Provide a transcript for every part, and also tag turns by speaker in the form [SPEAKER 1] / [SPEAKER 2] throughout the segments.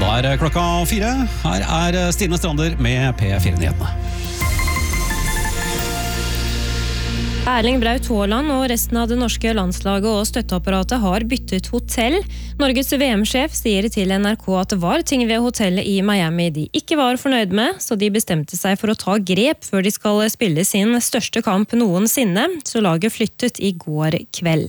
[SPEAKER 1] Da klokka 4. Her Stine Strander med P4-nyhetene.
[SPEAKER 2] Erling Braut Haaland og resten av det norske landslaget og støtteapparatet har byttet hotell. Norges VM-sjef sier til NRK at det var ting ved hotellet i Miami de ikke var fornøyd med, så de bestemte seg for å ta grep før de skal spille sin største kamp noensinne, så laget flyttet i går kveld.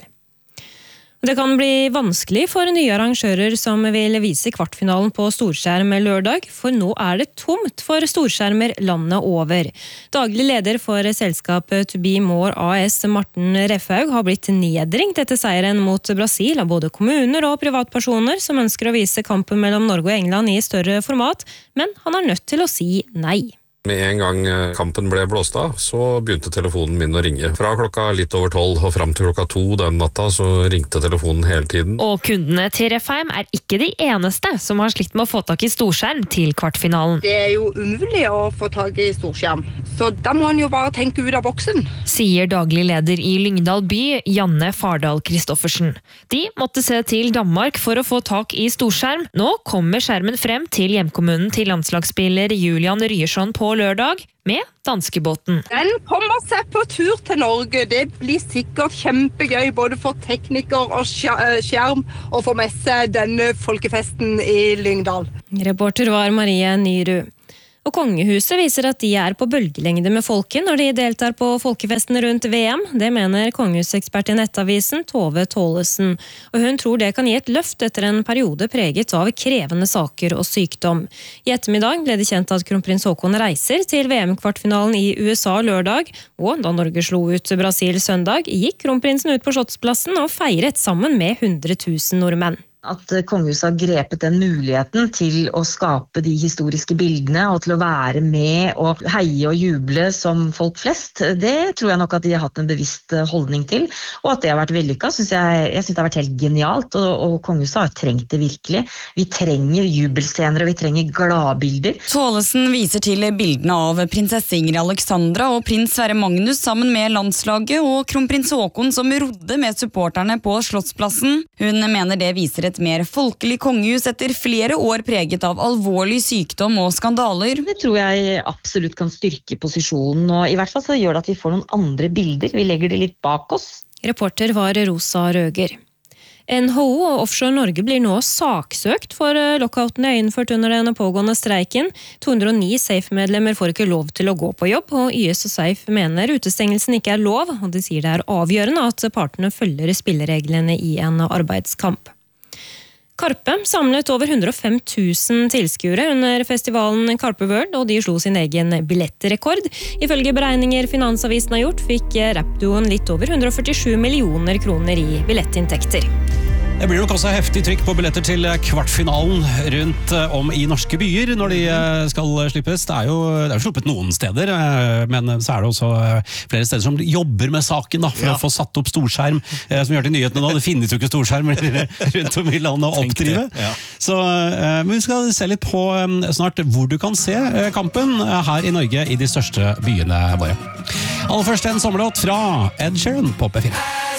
[SPEAKER 2] Det kan bli vanskelig for nye arrangører som vil vise kvartfinalen på storskjerm lørdag, for nå det tomt for storskjermer landet over. Daglig leder for selskapet To Be More AS, Morten Refhaug, har blitt nedringt etter seieren mot Brasil av både kommuner og privatpersoner som ønsker å vise kampen mellom Norge og England i større format, men han nødt til å si nei.
[SPEAKER 3] Med en gang kampen ble blåst av, så begynte telefonen min å ringe. Fra klokka litt over 12 og frem til klokka 2 den natta, så ringte telefonen hele tiden.
[SPEAKER 4] Og kundene til Refheim ikke de eneste som har slitt med å få tak i storskjerm til kvartfinalen.
[SPEAKER 5] Det jo umulig å få tak i storskjerm, så da må han jo bare tenke ut av boksen.
[SPEAKER 4] Sier daglig leder i Lyngdal by, Janne Fardal Kristoffersen. De måtte se til Danmark for å få tak i storskjerm. Nå kommer skjermen frem til hjemkommunen til landslagsspiller Julian Ryerson på lørdag med danskebåten.
[SPEAKER 5] Den kommer seg på tur til Norge. Det blir sikkert kjempegøy både for tekniker og skjerm å få med seg denne folkefesten i Lyngdal.
[SPEAKER 2] Reporter var Marie Nyrud. Og kongehuset viser at de på bølgelengde med folket når de deltar på folkefesten rundt VM. Det mener kongehusekspert i Nettavisen, Tove Tålesen. Og hun tror det kan gi et løft etter en periode preget av krevende saker og sykdom. I ettermiddag ble det kjent at kronprins Haakon reiser til VM-kvartfinalen i USA lørdag. Og da Norge slo ut Brasil søndag, gikk kronprinsen ut på Slottsplassen og feiret sammen med 100 000 nordmenn.
[SPEAKER 6] At kongehuset har grepet den muligheten til å skape de historiske bildene og til å være med og heie og juble som folk flest, det tror jeg nok at de har hatt en bevisst holdning til. Og at det har vært vellykket, synes jeg synes det har vært helt genialt, og kongehuset har trengt det virkelig. Vi trenger jubelscener, og vi trenger gladbilder.
[SPEAKER 7] Tålesen viser til bildene av prinsesse Ingrid Alexandra og prins Sverre Magnus sammen med landslaget og kronprins Haakon som rodde med supporterne på Slottsplassen. Hun mener det viser et mer folkelig kongehus etter flere år preget av alvorlig sykdom og skandaler.
[SPEAKER 6] Det tror jeg absolutt kan styrke posisjonen, og i hvert fall så gjør det at vi får noen andre bilder. Vi legger det litt bak oss.
[SPEAKER 2] Reporter var Rosa Røger. NHO og Offshore Norge blir nå saksøkt for lockouten de har innført under den pågående streiken. 209 SAFE-medlemmer får ikke lov til å gå på jobb, og YS og SAFE mener utestengelsen ikke lov, og de sier det avgjørende at partene følger spillereglene i en arbeidskamp. Karpe samlet over 105 000 tilskuere under festivalen Karpe World, og de slo sin egen billettrekord. Ifølge beregninger Finansavisen har gjort, fikk rappduoen litt over 147 millioner kroner i billettinntekter.
[SPEAKER 1] Det blir nok også heftig trykk på billetter til kvartfinalen rundt om i norske byer når de skal slippes. Det er jo sluppet noen steder, men så det også flere steder som jobber med saken da, for å få satt opp storskjerm, som vi gjør til nyhetene nå. Det finnes jo ikke storskjerm rundt om i landet å oppdrive. Så men vi skal se litt på snart hvor du kan se kampen her i Norge i de største byene våre. Aller først en sommerlåt fra Ed Sheeran på P4.